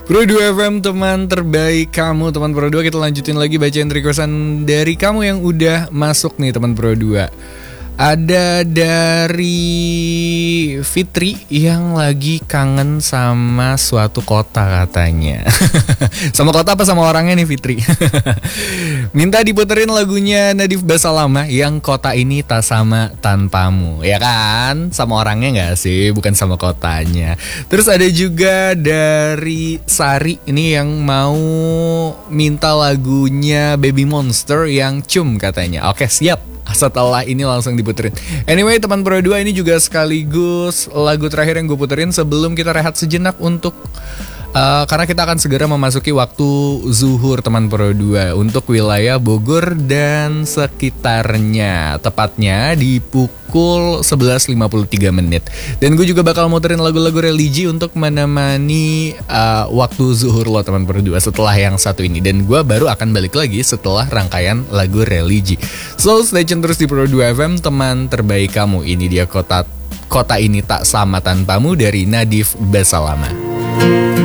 Pro 2 FM, teman terbaik kamu. Teman Pro 2, kita lanjutin lagi bacain requestan dari kamu yang udah masuk nih teman Pro 2. Ada dari Fitri yang lagi kangen sama suatu kota katanya. Sama kota apa sama orangnya nih Fitri? Minta diputerin lagunya Nadif Basalamah yang Kota Ini Tak Sama Tanpamu. Ya kan? Sama orangnya gak sih? Bukan sama kotanya. Terus ada juga dari Sari ini yang mau minta lagunya Baby Monster yang Cum katanya. Oke, siap. Setelah ini langsung diputerin. Anyway, teman Pro 2, ini juga sekaligus lagu terakhir yang gue puterin sebelum kita rehat sejenak untuk karena kita akan segera memasuki waktu zuhur teman Pro 2 untuk wilayah Bogor dan sekitarnya. Tepatnya di pukul 11.53 menit. Dan gue juga bakal muterin lagu-lagu religi untuk menemani waktu zuhur lo teman Pro 2 setelah yang satu ini. Dan gue baru akan balik lagi setelah rangkaian lagu religi. So stay tune terus di Pro 2 FM, teman terbaik kamu. Ini dia Kota Ini Tak Sama Tanpamu dari Nadif Basalamah.